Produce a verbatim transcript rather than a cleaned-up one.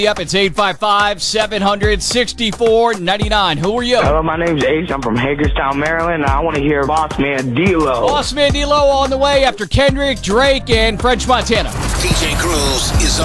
Yep, it's eight five five, seven hundred, sixty-four ninety-nine. Who are you? Hello, my name's Ace. I'm from Hagerstown, Maryland, and I want to hear Boss Man D-Lo. Boss Man D-Lo on the way after Kendrick, Drake, and French Montana. D J Cruz is